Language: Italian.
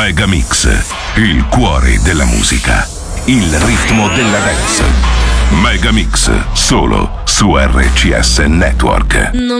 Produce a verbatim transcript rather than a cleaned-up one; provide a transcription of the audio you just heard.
Megamix, il cuore della musica, il ritmo della dance. Megamix, solo su R C S Network. Non